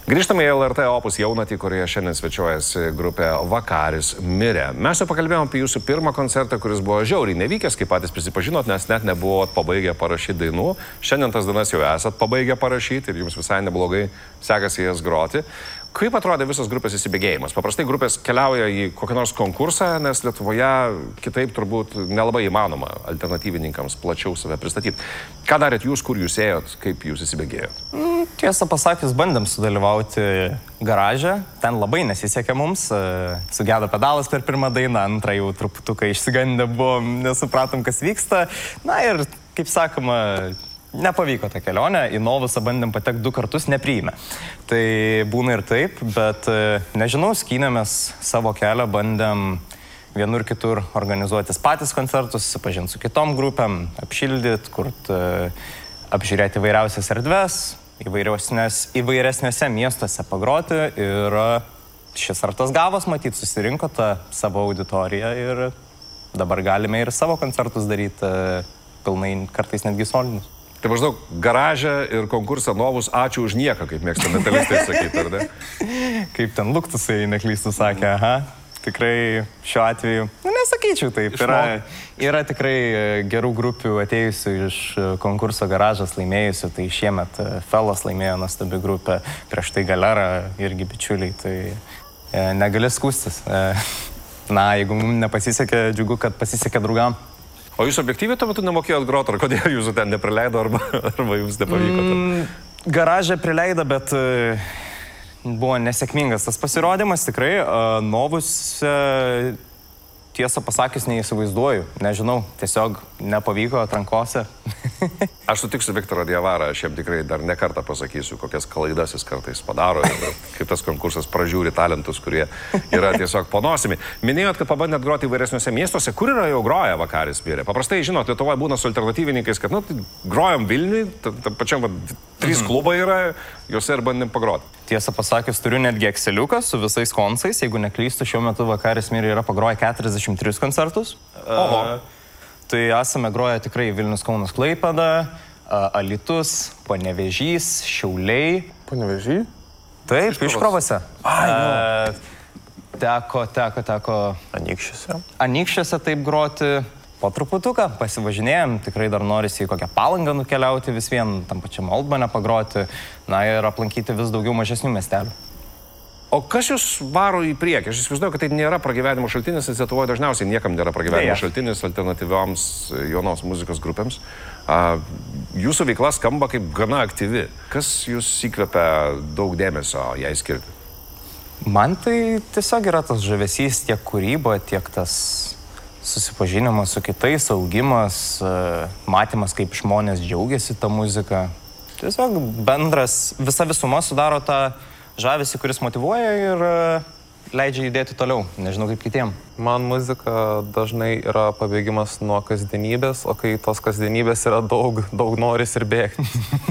Grįžtame į LRT Opus jaunatį, kurioje šiandien svečiuojasi grupė Vakaris mirė. Mes jau pakalbėjome apie jūsų pirmą koncertą, kuris buvo žiauriai nevykęs, kaip patys prisipažinot, nes net nebuvot pabaigę parašyti dainų. Šiandien tas dainas jau esat pabaigę parašyti ir jums visai neblogai sekasi jas groti. Kaip atrodė visas grupės įsibėgėjimas? Paprastai grupės keliauja į kokį nors konkursą, nes Lietuvoje kitaip turbūt nelabai įmanoma alternatyvininkams plačiau save pristatyti. Ką darėt jūs, kur jūs ėjot, kaip jūs įsibėgėjot? Tiesą pasakius, bandėm sudalyvauti garaže, ten labai nesisekė mums, sugedo pedalas per pirmą dainą, antrą jau truputuką išsigandę buvom, nesupratom, kas vyksta. Na ir, kaip sakoma, nepavyko tą kelionę, į Novusą bandėm patekti 2 kartus, nepriėmė. Tai būna ir taip, bet nežinau, skynėmės savo kelią, bandėm vienur kitur organizuotis patys koncertus, susipažinti su kitom grupėm, apšildyti, apžiūrėti įvairiausias erdves, įvairesniuose miestuose pagroti ir šis artas gavos, matyt, susirinko tą savo auditoriją ir dabar galime ir savo koncertus daryti pilnai, kartais netgi solinius. Tai maždaug garažą ir konkursą Novus ačiū už nieką, kaip mėgsta metalistai sakyti, ar ne? Kaip ten Luktusai neklystų sakė, tikrai šiuo atveju, nesakyčiau taip, yra tikrai gerų grupių atėjusių iš konkurso Garažas laimėjusių, tai šiemet Felas laimėjo nuostabi grupė, prieš tai Galera irgi bičiuliai, tai negali skūstis. Na, jeigu mums nepasisekė, džiugu, kad pasisekė draugam. O jūs objektyviai tuo metu nemokėjot groti, ar kodėl jūsų ten neprileido, arba jums nepavyko? Garažą prileido, bet buvo nesėkmingas tas pasirodymas, tikrai. Novus, tiesą pasakius, neįsivaizduoju, nežinau, tiesiog nepavyko atrankose. Aš sutiksiu Viktorą Diavarą, aš jam tikrai dar ne kartą pasakysiu, kokias klaidas jis kartais padaro ir kaip tas konkursas pražiūri talentus, kurie yra tiesiog panosimi. Minėjot, kad pabandėt groti įvairesniuose miestuose, kur yra jau groję Vakaris mirė. Paprastai, žinot, Lietuvoje būna su alternatyvininkais, kad, tai grojam Vilniui, pačiam 3 klubai yra, juose ir bandėm pagroti. Tiesą pasakius, turiu netgi Exceliuką su visais koncais, jeigu neklystu, šiuo metu Vakaris mirė yra pagroję 43 koncertus. Oho. Tai esame groję tikrai Vilnius, Kaunas, Klaipėda, Alytus, Panevėžys, Šiauliai. Panevėžy? Taip, iškrovose. Teko. Anykščiuose? Anykščiuose taip groti. Po truputuką pasivažinėjom, tikrai dar norisi į kokią Palangą nukeliauti vis vien, tam pačiam Oldmane pagroti, na ir aplankyti vis daugiau mažesnių miestelių. O kas jūs varo į priekį? Aš įsivaizduoju, kad tai nėra pragyvenimo šaltinis, nes Lietuvoje dažniausiai niekam nėra pragyvenimo šaltinis alternatyvioms jaunos muzikos grupėms. Jūsų veikla skamba kaip gana aktyvi. Kas jūs įkvepia daug dėmesio jai skirti? Man tai tiesiog yra tas žavesys, tiek kūryba, tiek tas susipažinimas su kitais, augimas, matymas, kaip žmonės džiaugiasi tą muziką. Tiesiog bendras, visa visuma sudaro tą žavesį, kuris motyvuoja ir leidžia judėti toliau. Nežinau kaip kitiem. Man muzika dažnai yra pabėgimas nuo kasdienybės, o kai tos kasdienybės yra daug noris ir bėgti.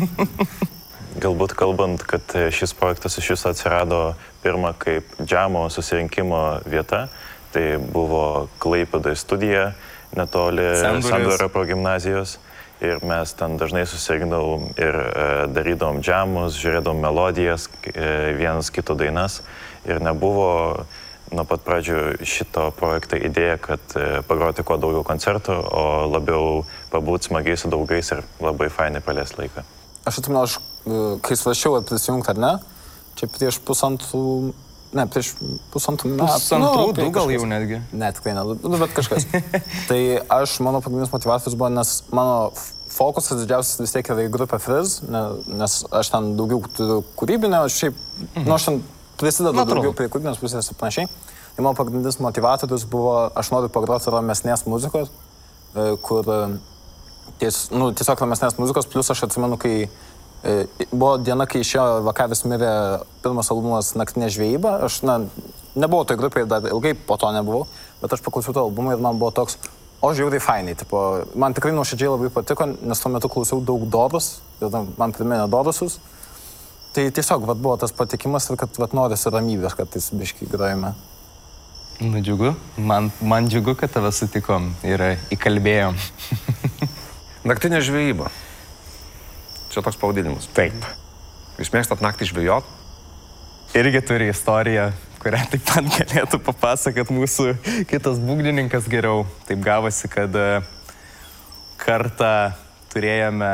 Galbūt kalbant, kad šis projektas iš jūsų atsirado pirmą kaip džemo susirinkimo vieta, tai buvo Klaipėdoje studija netoli Sandorio progimnazijos. Ir mes ten dažnai susirinkdavom ir darydavom džemus, žiūrėdavom melodijas, vienas kito dainas. Ir nebuvo nuo pat pradžių šito projekto idėja, kad pagroti kuo daugiau koncertų, o labiau pabūt smagiai su draugais ir labai fainai praleist laiką. Aš atsimenu, kai svarsčiau prisijungti ar ne, čia prieš pusantrų metų. Pusantrų, 2 gal jau netgi. Ne, tikrai ne, bet kažkas. Tai mano pagrindinis motyvatorius buvo, nes mano fokusas didžiausias vis tiek yra į grupę Frizz, nes aš ten daugiau turiu kūrybinę, šiaip, aš ten prisidedu daugiau prie kūrybinės pusės ir panašiai. Tai mano pagrindinis motyvatorius buvo, aš noriu pagroti ramesnės muzikos, kur tiesiog ramesnės muzikos, plus aš atsimenu, kai buvo diena, kai išėjo Vakaris mirė pirmas albumas Naktinė žvejyba. Aš, nebuvau toj grupėje, dar ilgai po to nebuvau, bet aš paklausiau tą albumą ir man buvo toks, žiauriai fainai. Man tikrai nuoširdžiai labai patiko, nes tuo metu klausiau daug Dorus ir man priminė Dorusus. Tai tiesiog buvo tas patikimas ir kad norisi ramybės, kad tais biškai grojame. Na, džiugu. Man džiugu, kad tave sutikom ir įkalbėjom. Naktinė žvejyba. Čia toks pavadinimas. Taip. Jūs mėgstat naktį žvejot? irgi turi istoriją, kurią taip pat galėtų papasakot mūsų kitas būgnininkas geriau. Taip gavosi, kad kartą turėjome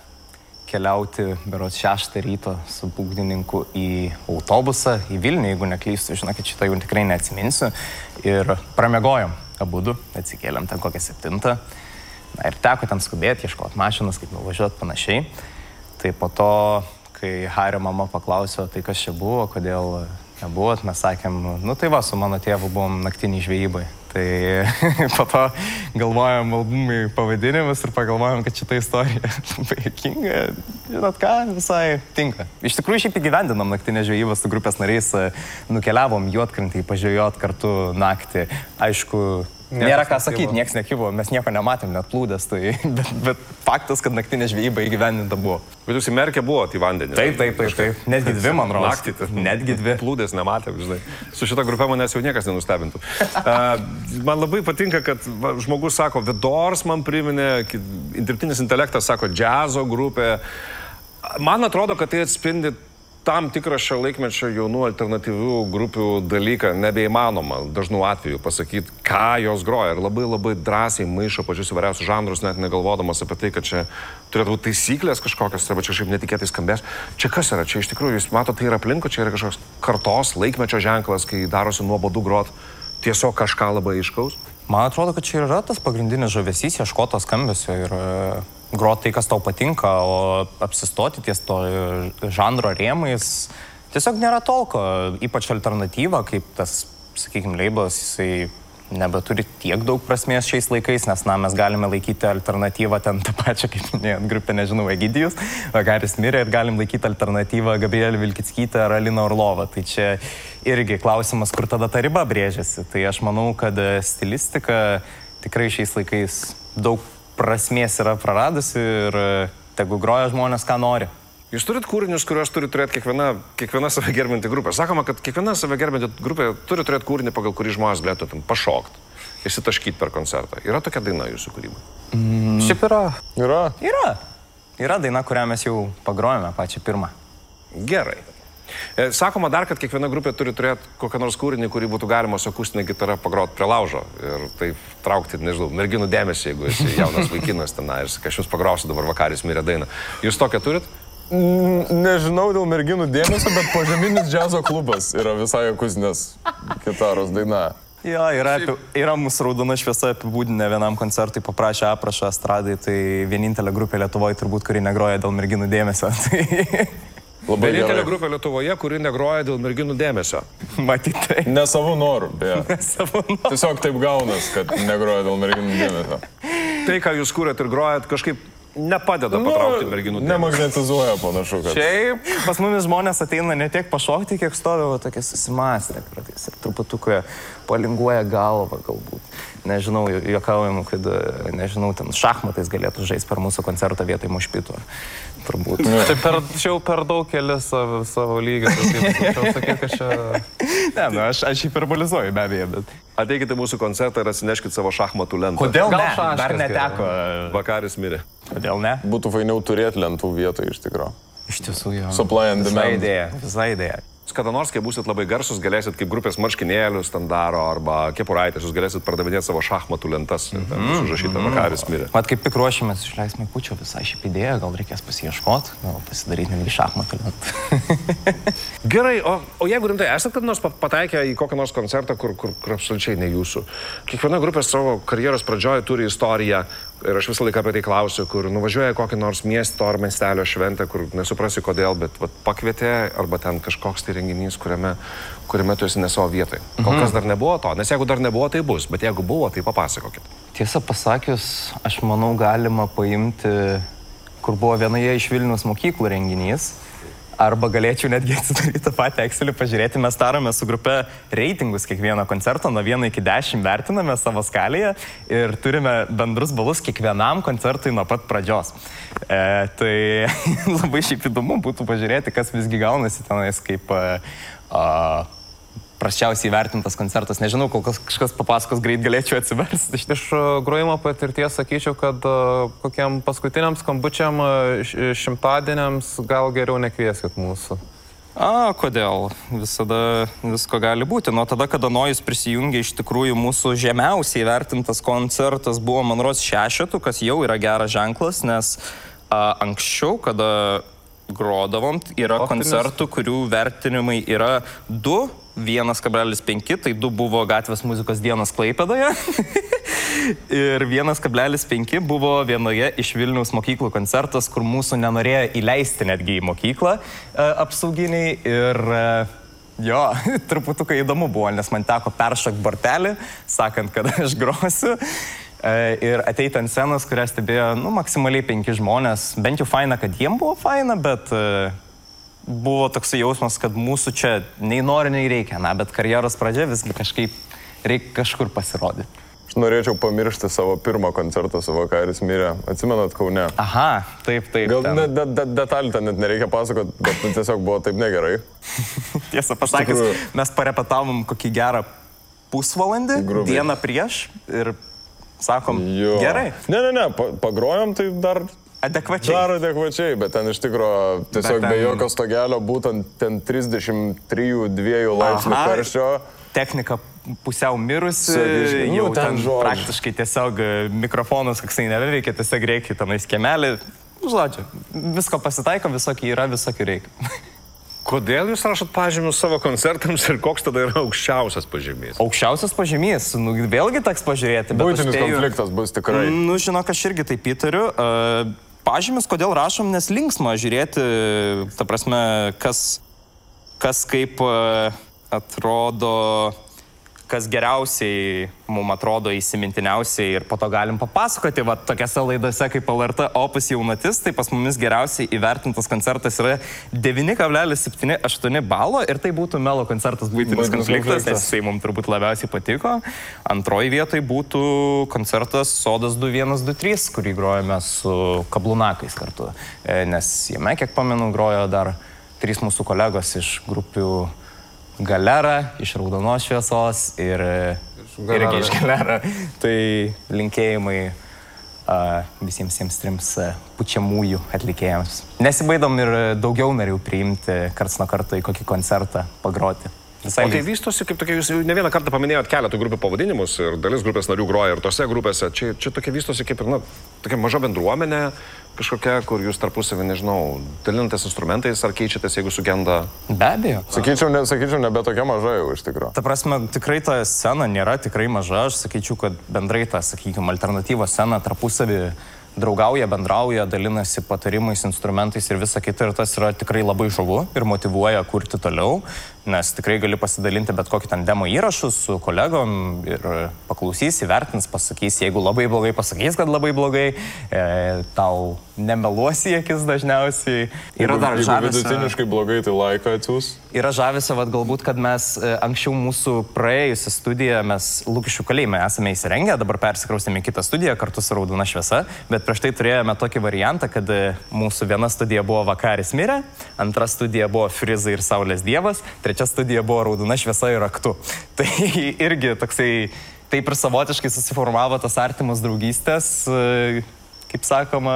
keliauti berods 6 ryto su būgnininku į autobusą, į Vilnių, jeigu neklystu, žinokit, šitą jau tikrai neatsiminsiu. Ir pramiegojom abudu, atsikėlėm ten kokią 7. Na ir teko ten skubėti, ieškoti mašinas, kaip nuvažiuoti panašiai. Tai po to, kai Hario mama paklausė, tai kas čia buvo, kodėl nebuvot, mes sakėm, nu tai va, su mano tėvu buvom naktiniai žvejybai. Tai po to galvojom albumai pavadinimus ir pagalvojom, kad šitą istoriją labai juokinga, žinot ką, visai tinka. Iš tikrųjų šiaip įgyvendinom naktinę žvejybą su grupės nariais, nukeliavom Juodkrantį, pažiūrėjot kartu naktį. Aišku, nėra ką sakyti, nieks nekivo, mes nieko nematėm, net plūdės, tai, bet faktas, kad naktinė žvejyba įgyvendinta buvo. Bet jūs į Merkę buvote į vandenį? Taip. Netgi 2, man rodos. Naktį. Netgi 2. Plūdės nematėm, žinai. Su šita grupe manęs jau niekas nenustebintų. Man labai patinka, kad žmogus sako, The Doors man priminė, dirbtinis intelektas sako, džiazo grupė. Man atrodo, kad tai atspindi tam tikrą šio laikmečio jaunų alternatyvių grupių dalyką nebeįmanoma dažnų atveju pasakyti, ką jos groja. Ir labai drąsiai maišo pačius įvairiausius žanrus, net negalvodamas apie tai, kad čia turėtų būti taisyklės kažkokios, arba čia kažkaip netikėtai skambės. Čia kas yra? Čia iš tikrųjų, jūs matote, tai yra aplinkui, čia yra kažkoks kartos laikmečio ženklas, kai darosi nuobodu grot tiesiog kažką labai aiškaus. Man atrodo, kad čia yra tas pagrindinis žavesys, ieškoto skambesio ir groti tai, kas tau patinka, o apsistoti ties to žanro rėmais tiesiog nėra tolko, ypač alternatyva, kaip tas, sakykime, leibalas, jisai nebeturi tiek daug prasmės šiais laikais, nes, na, mes galime laikyti alternatyvą ten tą pačią, kaip minėjot, grupę, nežinau, Egidijus, Vakaris mirė ir galim laikyti alternatyvą Gabrielė Vilkickytė ar Alina Orlova. Tai čia irgi klausimas, kur tada ta riba brėžiasi. Tai aš manau, kad stilistika tikrai šiais laikais daug prasmės yra praradusi ir tegu groja žmonės, ką nori. Jūs turit kūrinius, kuriuos turi turėti kiekviena save gerbinti grupė. Sakoma, kad kiekviena save gerbinti grupė turi turėti kūrinį, pagal kurį žmonės galėtų ten pašokti, išsitaškyti per koncertą. Yra tokia daina jūsų kūryba? Šiaip yra. Yra daina, kurią mes jau pagrojame pačią pirmą. Gerai. Sakoma dar, kad kiekviena grupė turi turėti kokią nors kūrinį, kurį būtų galima su akustinė gitara pagroti prie laužo ir taip traukti, nežinau, merginų dėmesį, jeigu esi jaunas vaikinas tenai ir sakai, aš jums pagrosiu dabar Vakaris mirė dainą. Jūs tokią turit? Nežinau dėl merginų dėmesio, bet Požeminis džiazo klubas yra visai akustinės gitaros daina. Jo, yra mūsų raudona šviesa apibūdinę vienam koncertui, paprašė aprašą estradai, tai vienintelė grupė Lietuvoje turbūt, kuri negroja dėl merginų dėmesio. Vienintelė grupė Lietuvoje, kuri negroja dėl merginų dėmesio. Matytai. Ne savo norų, beje. Ne savo norų. Tiesiog taip gaunas, kad negroja dėl merginų dėmesio. Tai, ką jūs kūrėt ir grojat, kažkaip nepadeda patraukti merginų dėmesio. Nemagnetizuoja panašu, kad. Šiaip pas mumis žmonės ateina ne tiek pašokti, kiek stovėjo tokie susimąstę kartais ir truputukai palinguoja galvą galbūt. Nežinau, juokaujam, kad, nežinau, ten šachmatais galėtų žaisti per mūsų koncertą vietoj mušpito. Turbūt. Čia per daug keli savo lygį. Sakė, kad čia... Ne, nu, aš hiperbolizuoju be abejo, bet... Ateikite mūsų koncertą ir atsineškite savo šachmatų lentą. Kodėl ne? šaškas Dar neteko. Vakaris mirė. Kodėl ne? Būtų fainiau turėti lentų vietoje iš tikrųjų. Iš tiesų, jo. Supply and demand. Visą idėją. Kada nors, kai būsit labai garsus, galėsit kaip grupės marškinėlius ten daro arba kepuraitės, jūs galėsit pardavinėti savo šachmatų lentas. Užrašyta Vakaris mirė. Mat, kaip tik ruošimės, išleisime Pučio visai šiaip idėją, gal reikės pasiieškoti, gal pasidaryti netgi šachmatų lentą. Gerai, o jeigu rimtai, esate kada nors pataikę į kokią nors koncertą, kur absoliučiai ne jūsų? Kiekviena grupė savo karjeros pradžioje turi istoriją. Ir aš visą laiką apie tai klausiu, kur nuvažiuoja kokį nors miesto ar miestelio šventę, kur nesuprasi kodėl, bet pakvietė, arba ten kažkoks tai renginys, kuriame tu esi ne savo vietoje. Kol kas dar nebuvo to, nes jeigu dar nebuvo, tai bus, bet jeigu buvo, tai papasakokit. Tiesą pasakius, aš manau, galima paimti, kur buvo vienoje iš Vilniaus mokyklų renginys, arba galėčiau netgi atsidaryti tą patį Excelį, pažiūrėti, mes darome su grupe reitingus kiekvieno koncerto, nuo 1 iki 10 vertiname savo skalėje ir turime bendrus balus kiekvienam koncertui nuo pat pradžios. Tai labai šiaip įdomu būtų pažiūrėti, kas visgi gaunasi tenais kaip prasčiausiai vertintas koncertas. Nežinau, kol kažkas papasakos, greit galėčiau atsiversti. Iš grojimo patirties sakyčiau, kad kokiam paskutiniam skambučiam šimtadieniams gal geriau nekvieskit mūsų. Kodėl? Visada visko gali būti. Nuo tada, kada Nojus prisijungė, iš tikrųjų mūsų žemiausiai vertintas koncertas buvo, man rodos, 6, kas jau yra geras ženklas, nes anksčiau, kada grodavom, yra koncertų, kurių vertinimai yra 2, 1,5, tai 2 buvo Gatvės muzikos dienos Klaipėdoje ir 1,5 buvo vienoje iš Vilniaus mokyklų koncertas, kur mūsų nenorėjo įleisti netgi į mokyklą apsauginiai ir jo, truputukai įdomu buvo, nes man teko peršokti bortelį, sakant, kad aš grosiu ir ateiti ant scenos, kurią stebėjo, maksimaliai 5 žmonės, bent jau faina, kad jiem buvo faina, bet buvo toks jausmas, kad mūsų čia nei nori, nei reikia, bet karjeros pradžia visgi kažkaip reikia kažkur pasirodyti. Aš norėčiau pamiršti savo pirmą koncertą su Vakaris mirė. Atsimenat Kaune? Aha, taip. Gal detalių ten net nereikia pasakoti, bet tiesiog buvo taip negerai. Tiesą pasakęs, mes parepetavom kokį gerą pusvalandį, dieną prieš ir sakom, gerai. Ne, pagrojom tai dar... Adekvačiai. Dar adekvačiai, bet ten iš tikrųjų tiesiog be jokio stogelio, būtent ten 33-2 laipsnių karščio. Technika pusiau mirusi, jau ten praktiškai tiesiog mikrofonas, koksai neveikia, tiesiog reikia tenais kiemelį. Žodžiu, visko pasitaiko, visokiai yra, visokiai reikia. Kodėl jūs rašot pažymius savo koncertams ir koks tada yra aukščiausias pažymys? Aukščiausias pažymys, vėlgi teks pažiūrėti. Būtinis konfliktas bus tikrai. Žinok, aš irgi taip įtariu. Pažymius, kodėl rašom, nes linksma žiūrėti, ta prasme, kas kaip atrodo, kas geriausiai mums atrodo įsimintiniausiai ir po to galim papasakoti, tokiose laidose kaip LRT Opus jaunatis, tai pas mumis geriausiai įvertintas koncertas yra 9,78 balo ir tai būtų Melo koncertas Būtinis konfliktas, nes jisai mums turbūt labiausiai patiko. Antroji vietoj būtų koncertas Sodas 2123, kurį grojame su Kablunakais kartu, nes jame, kiek pamenu, grojo dar 3 mūsų kolegos iš grupių Galera, iš Raudonos šviesos ir irgi iš Galera. Tai linkėjimai visiems 3 pučiamųjų atlikėjams. Nesibaidom ir daugiau narių priimti karts nuo karto į kokį koncertą pagroti. O tai vystosi kaip tokia, jūs ne vieną kartą paminėjot keletų grupių pavadinimus ir dalis grupės narių groja ir tose grupėse. Čia tokia vystosi kaip ir, tokia maža bendruomenė kažkokia, kur jūs tarpusavį, nežinau, dalinatės instrumentais ar keičiatės, jeigu sugenda? Be abejo. Sakyčiau, nebe tokia maža jau iš tikrųjų. Ta prasme, tikrai ta scena nėra tikrai maža. Aš sakyčiau, kad bendrai ta, sakykime, alternatyvos scena tarpusavį draugauja, bendrauja, dalinasi patarimais, instrumentais ir visa kita. Ir tas yra tikrai labai žavu ir motyvuoja kurti toliau, nes tikrai gali pasidalinti bet kokį ten demo įrašus su kolegom ir paklausys, įvertins, pasakys, jeigu labai blogai pasakys, kad labai blogai, tau nemeluosi akis dažniausiai. Yra dar žavesio. Jeigu vidutiniškai blogai, tai laiką atsiūs. Yra žavesio, galbūt, kad mes anksčiau mūsų praėjusią studiją, mes Lukiškių kalėjime esame įsirengę, dabar persikraustėme į kitą studiją kartu su Raudona šviesa, bet prieš tai turėjome tokį variantą, kad mūsų viena studija buvo Vakaris mirė, antra studija buvo Frizai ir Saulės dievas, trečia studija buvo Raudona šviesa ir Aktu. Tai irgi toksai, taip ir savotiškai susiformavo tas artimas draugystės, kaip sakoma,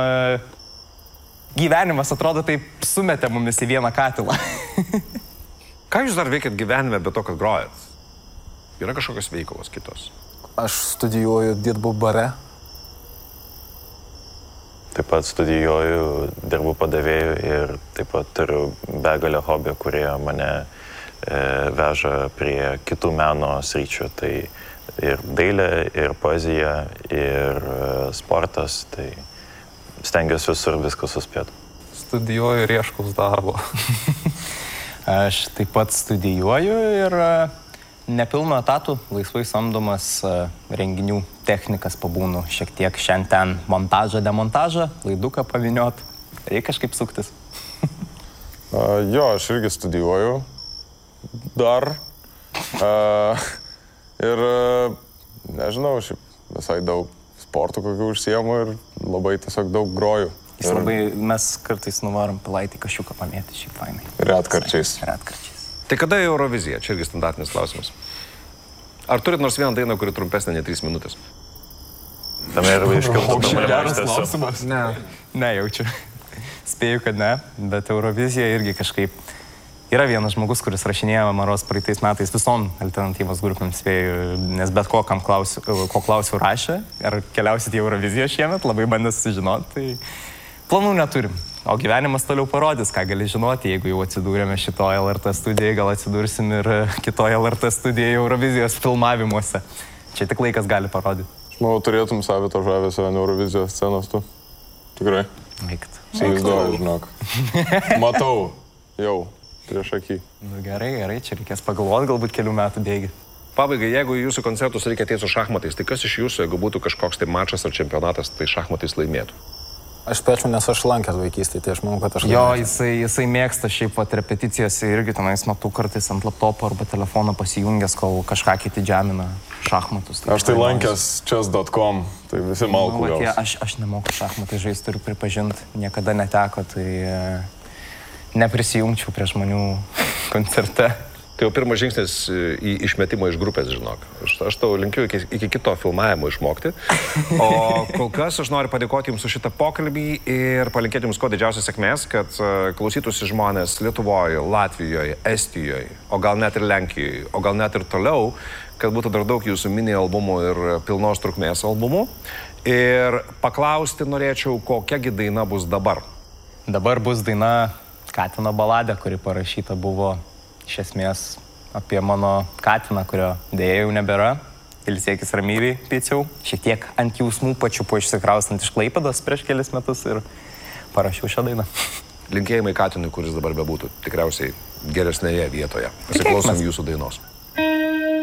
gyvenimas atrodo taip sumetė mumis į vieną katilą. Ką jūs dar veikiat gyvenime be to, kad grojat? Yra kažkokios veiklos kitos? Aš studijuoju, dirbu bare. Taip pat studijuoju, dirbu padavėju ir taip pat turiu begalę hobių, kurie mane veža prie kitų meno sričių. Tai ir dailė, ir poezija, ir sportas. Tai stengiuosi visur viską suspėti. Studijuoju ir ieškau darbo. Aš taip pat studijuoju ir nepilno etatų, laisvai samdomas renginių technikas pabūnu šiek tiek šiandien montažą, demontažą, laiduką paviniot. Reikia kažkaip suktis. Jo, aš irgi studijuoju dar. Ir nežinau, šiaip visai daug sportų kokių užsiemu ir labai tiesiog daug groju. Mes kartais nuvarom Pilaitį Kašiuką pamėti, šiaip fainai. Retkarčiais. Tai kada Eurovizija? Čia irgi standartinis klausimas. Ar turit nors vieną dainą, kuri trumpesnė nei 3 minutės? Tame yra iškiltų. Geras klausimas. Ne, nejaučiu. Spėju, kad ne, bet Eurovizija irgi kažkaip Yra vienas žmogus, kuris rašinėjo Maros praeitais metais visom alternatyvos grupėms vėjų, nes bet ko klausiu rašė, ar keliausit į Euroviziją šiemet, labai bandė susižinoti, tai planų neturim. O gyvenimas toliau parodys, ką gali žinoti, jeigu jau atsidūrėme šitoje LRT studijoje, gal atsidursim ir kitoje LRT studijoje Eurovizijos filmavimuose. Čia tik laikas gali parodyti. Aš manau, turėtum savito žavesio ant Eurovizijos scenos tu. Tikrai. Veikt. Įsivaizduoju, žinok. Matau. Jau. Prieš akį. Nu, gerai, čia reikės pagalvoti galbūt kelių metų bėgi. Pabaigai, jeigu į jūsų koncertus reikia ateiti su šachmatais, tai kas iš jūsų, jeigu būtų kažkoks tai mačas ar čempionatas, tai šachmatais laimėtų? Aš spėčiau, nes aš lankęs vaikystėje, tai aš manau, kad aš... Jo, jisai mėgsta šiaip pat repeticijose irgi tenais matau kartais ant laptopo arba telefono pasijungęs, kol kažką kiti džamina šachmatus. Aš tai lankęs chess.com, tai visi malku gaus. Aš nemoku šachmatai žaisti, turiu pripažinti, niekada neteko, tai neprisijungčiau prie žmonių koncerte. Tai jau pirmas žingsnis į išmetimą iš grupės, žinok. Aš tau linkiu iki kito filmavimo išmokti. O kol kas aš noriu padėkoti Jums už šitą pokalbį ir palinkėti Jums kuo didžiausios sėkmės, kad klausytųsi žmonės Lietuvoje, Latvijoje, Estijoje, o gal net ir Lenkijoje, o gal net ir toliau, kad būtų dar daug Jūsų mini albumų ir pilnos trukmės albumų. Ir paklausti norėčiau, kokiagi daina bus dabar. Dabar bus daina Katino baladė, kuri parašyta buvo iš esmės apie mano katiną, kurio dėja jau nebėra. Ilsėkis ramybiai, Piciau. Šiek tiek ant jausmų pačių po išsikraustant iš Klaipėdos prieš kelis metus ir parašiau šią dainą. Linkėjimai katinui, kuris dabar bebūtų tikriausiai geresnėje vietoje. Pasiklausom Jūsų dainos.